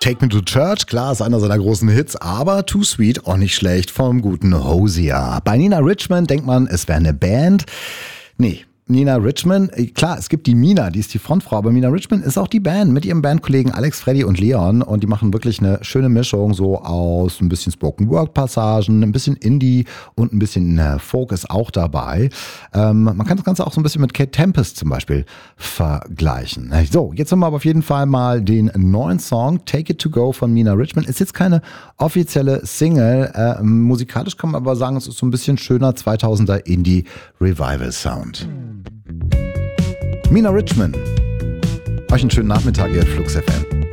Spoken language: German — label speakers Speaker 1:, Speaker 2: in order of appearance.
Speaker 1: Take Me to Church, klar, ist einer seiner großen Hits, aber Too Sweet, auch nicht schlecht, vom guten Hosier. Bei Nina Richman denkt man, es wäre eine Band. Nee. Nina Richman, klar, es gibt die Mina, die ist die Frontfrau, aber Nina Richman ist auch die Band mit ihrem Bandkollegen Alex, Freddy und Leon und die machen wirklich eine schöne Mischung so aus ein bisschen Spoken-Word-Passagen, ein bisschen Indie und ein bisschen Folk ist auch dabei. Man kann das Ganze auch so ein bisschen mit Kate Tempest zum Beispiel vergleichen. So, jetzt haben wir aber auf jeden Fall mal den neuen Song Take It To Go von Nina Richman. Ist jetzt keine offizielle Single, musikalisch kann man aber sagen, es ist so ein bisschen schöner 2000er Indie-Revival-Sound. Nina Richman. Euch einen schönen Nachmittag hier at Flux FM.